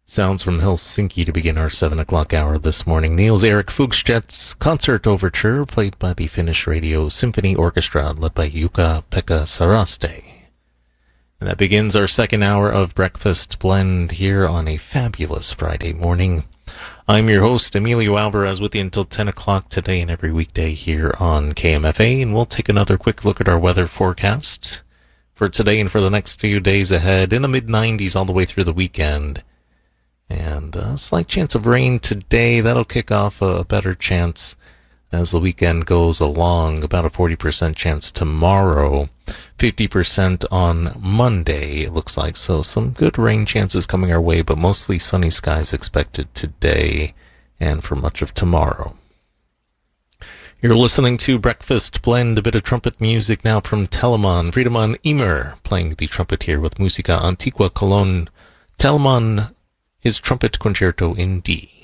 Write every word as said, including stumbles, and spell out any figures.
Sounds from Helsinki to begin our seven o'clock hour this morning. Niels Erik Fugstedt's Concert Overture, played by the Finnish Radio Symphony Orchestra, led by Jukka-Pekka Saraste. And that begins our second hour of Breakfast Blend here on a fabulous Friday morning. I'm your host, Emilio Alvarez, with you until ten o'clock today and every weekday here on K M F A, and we'll take another quick look at our weather forecast for today and for the next few days ahead, in the mid nineties all the way through the weekend. And a slight chance of rain today. That'll kick off a better chance as the weekend goes along. About a forty percent chance tomorrow. fifty percent on Monday, it looks like. So some good rain chances coming our way, but mostly sunny skies expected today and for much of tomorrow. You're listening to Breakfast Blend, a bit of trumpet music now from Telemann. Friedemann Imer playing the trumpet here with Musica Antiqua Cologne. Telemann, his trumpet concerto in D.